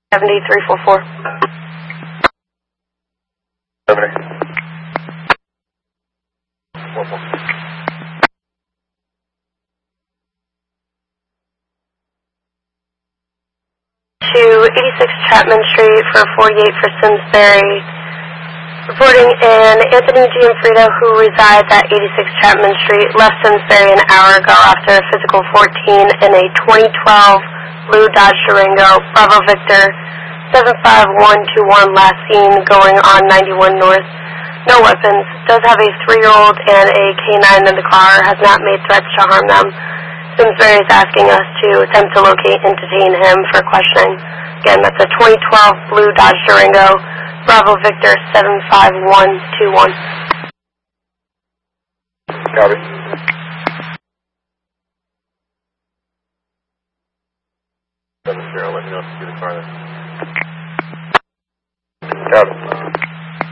7344. 86 Chapman Street for 48 for Simsbury. Reporting in Anthony Gianfrido, who resides at 86 Chapman Street, left Simsbury an hour ago after a physical 14 in a 2012 blue Dodge Durango, Bravo Victor 75121, last seen going on 91 North. No weapons. Does have a 3-year-old and a K9 in the car. Has not made threats to harm them. Simsbury is asking us to attempt to locate and detain him for questioning. Again, that's a 2012 blue Dodge Durango, Bravo Victor 75121. Copy. I'll let you know if you get a car there. Copy.